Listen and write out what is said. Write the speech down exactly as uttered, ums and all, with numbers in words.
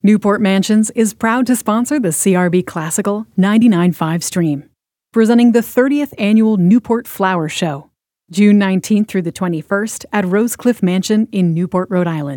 Newport Mansions is proud to sponsor the C R B Classical ninety-nine point five stream, presenting the thirtieth Annual Newport Flower Show, June nineteenth through the twenty-first at Rosecliff Mansion in Newport, Rhode Island.